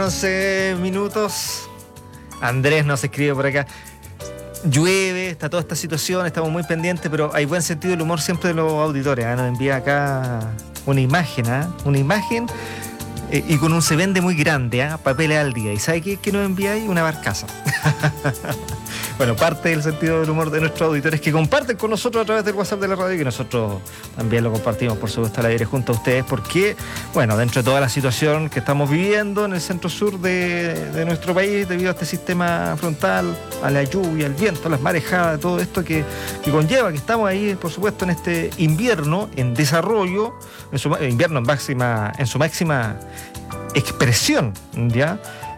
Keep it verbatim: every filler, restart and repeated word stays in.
once minutos. Andrés nos escribe por acá. Llueve, está toda esta situación, estamos muy pendientes, pero hay buen sentido del humor siempre de los auditores. ¿eh? Nos envía acá una imagen, ¿eh? una imagen eh, y con un se vende muy grande, ¿eh? papeles al día. ¿Y sabe qué, qué nos envía ahí? Una barcaza. Bueno, parte del sentido del humor de nuestros auditores que comparten con nosotros a través del WhatsApp de la radio y que nosotros también lo compartimos, por supuesto, al aire junto a ustedes, porque, bueno, dentro de toda la situación que estamos viviendo en el centro-sur de, de nuestro país, debido a este sistema frontal, a la lluvia, al viento, a las marejadas, todo esto que, que conlleva, que estamos ahí, por supuesto, en este invierno en desarrollo, en su, invierno en, máxima, en su máxima expresión, ¿ya?,